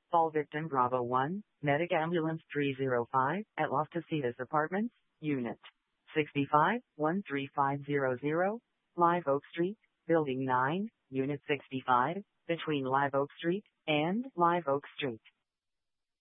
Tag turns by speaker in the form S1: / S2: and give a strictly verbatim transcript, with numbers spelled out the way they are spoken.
S1: Fall victim Bravo one, Medic Ambulance three oh five, at Loftusitas Apartments, Unit sixty-five, one three five zero zero, Live Oak Street, Building nine, Unit sixty-five, between Live Oak Street and Live Oak Street.